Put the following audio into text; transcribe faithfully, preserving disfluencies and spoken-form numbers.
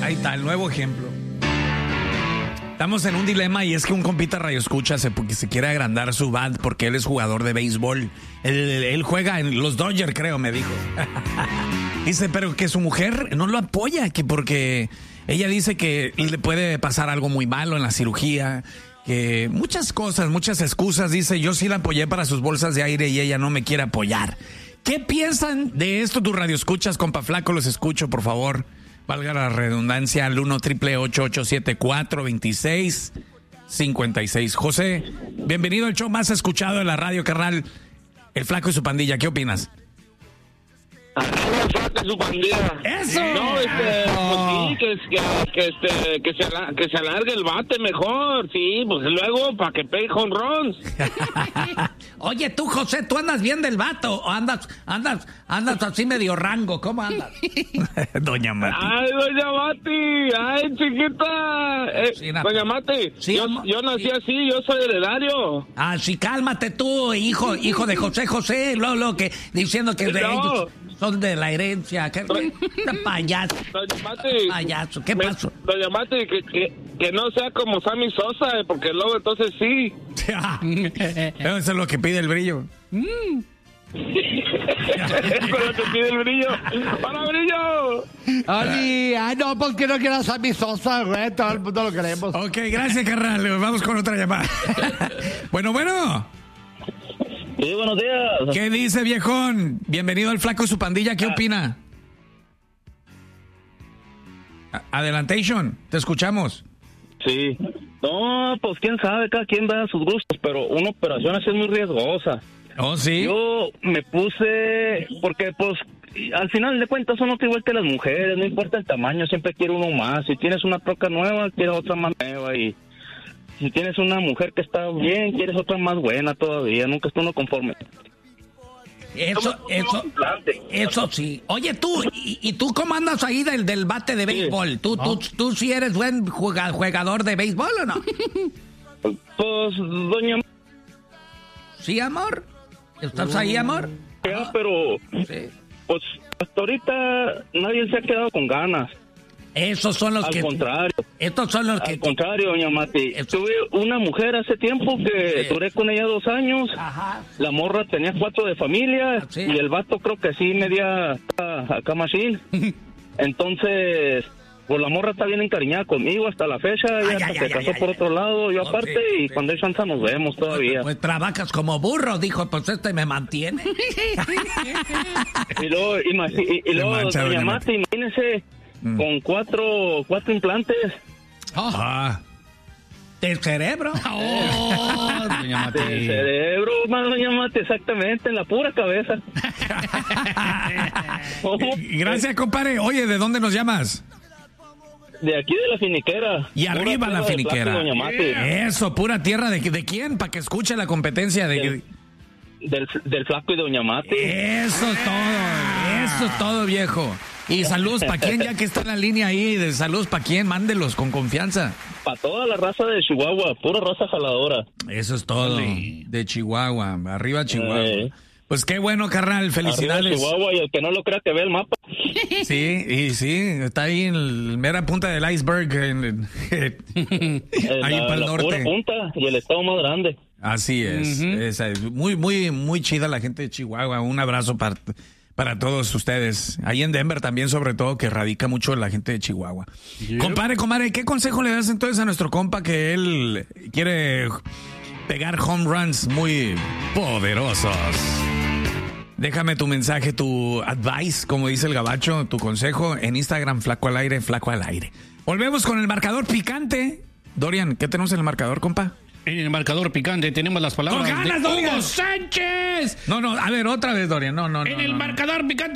Ahí está, el nuevo ejemplo. Estamos en un dilema y es que un compita radioescucha se, porque se quiere agrandar su bat porque él es jugador de béisbol. Él, él juega en los Dodgers, creo, me dijo. Dice, pero que su mujer no lo apoya, que porque ella dice que le puede pasar algo muy malo en la cirugía, que muchas cosas, muchas excusas. Dice, yo sí la apoyé para sus bolsas de aire y ella no me quiere apoyar. ¿Qué piensan de esto tus radioescuchas, compa Flaco? Los escucho, por favor. Valga la redundancia, al uno triple ocho ocho siete cuatro dos seis cinco seis. José, bienvenido al show más escuchado de la radio, carnal. El Flaco y su pandilla, ¿qué opinas? El Flaco y su pandilla. ¡Eso! No, este, pues sí, que, que, que, este, que, se, ala- que se alargue el bate mejor, sí, pues luego para que pegue jonrons. Oye, tú, José, ¿tú andas bien del vato? ¿O andas, andas, andas así medio rango? ¿Cómo andas? Doña Mati. Ay, doña Mati, ay, chiquita. Eh, Sí, na- doña Mati, Sí, yo, amor, yo nací sí. así, yo soy heredario. Ah, sí, cálmate tú, hijo, hijo de José José, lo, lo que diciendo que de No. ellos son de la herencia. ¿Qué, qué payaso? Doña Mati. Payaso, ¿qué me- pasó? Doña Mati, que, que, que no sea como Sammy Sosa, eh, porque luego entonces sí. Eso es lo que pide el brillo. Con lo que pide el brillo. ¡Para brillo! Ay, ay, no, porque no quieras a mi Sosa, güey. Todo el mundo lo queremos. Ok, gracias, carnal. Vamos con otra llamada. Bueno, bueno. Sí, buenos días. ¿Qué dice, viejón? Bienvenido al Flaco y su pandilla. ¿Qué opina? A- Adelantation, te escuchamos. Sí. No, pues quién sabe, cada quien da sus gustos, pero una operación así es muy riesgosa. Oh, sí. Yo me puse, porque pues al final de cuentas uno igual que las mujeres, no importa el tamaño, siempre quiere uno más. Si tienes una troca nueva, quieres otra más nueva, y si tienes una mujer que está bien, quieres otra más buena todavía, nunca está uno conforme. Eso, eso, eso sí. Oye, tú, ¿y, y tú cómo andas ahí del, del bate de béisbol? ¿Tú, tú, tú sí eres buen juga- jugador de béisbol o no? Pues, doña... ¿Sí, amor? ¿Estás ahí, amor? Ya, pero, Sí. pues, hasta ahorita nadie se ha quedado con ganas. Esos son los Al que... contrario. Estos son los que... Al contrario, doña Mati. Eso. Tuve una mujer hace tiempo que Sí. duré con ella dos años. Ajá. La morra tenía cuatro de familia. Ah, sí. Y el vato creo que sí media acá, acá machine. Entonces, pues la morra está bien encariñada conmigo hasta la fecha. Ay, Ella ay, hasta se ay, casó ay, por ay. otro lado, yo Oh, aparte. sí, y sí. cuando hay chance nos vemos todavía. Pues trabajas como burro, dijo, pues este me mantiene. Y luego, imagi- y, y Se luego mancha, doña doña Mati, imagínese, Mm. con cuatro, cuatro implantes. Ah, Del cerebro. Oh, doña Mati. Del cerebro, más doña Mati, exactamente, en la pura cabeza. gracias, compadre. Oye, ¿de dónde nos llamas? De aquí de la finiquera. Y Pura arriba la tierra de finiquera. Flaco, doña Mati. Eso, pura tierra. ¿De, de quién? Para que escuche la competencia. De, Del, del, del Flaco y doña Mati. Eso es todo. Eso es todo, viejo. Y saludos para quién, ya que está en la línea ahí. De saludos para quién, mándelos con confianza. Para toda la raza de Chihuahua, pura raza jaladora. Eso es todo. De Chihuahua. Arriba Chihuahua. Eh. Pues qué bueno, carnal. Arriba Felicidades. Chihuahua, y el que no lo crea que ve el mapa. Sí, y sí, está ahí en la mera punta del iceberg. En, Eh, ahí la, para el la norte. pura punta y el estado más grande. Así es. Esa es muy, muy, muy chida la gente de Chihuahua. Un abrazo para, para todos ustedes. Ahí en Denver también, sobre todo, que radica mucho la gente de Chihuahua. Compadre, compadre, ¿qué consejo le das entonces a nuestro compa que él quiere pegar home runs muy poderosos? Déjame tu mensaje, tu advice, como dice el gabacho, tu consejo en Instagram, Flaco al Aire, Flaco al Aire. Volvemos con el marcador picante. Dorian, ¿qué tenemos en el marcador, compa? En el marcador picante tenemos las palabras ¡Con ganas, de Dorian! Hugo Sánchez. No, no, a ver, otra vez, Dorian. No, no, no. En el no, no. marcador picante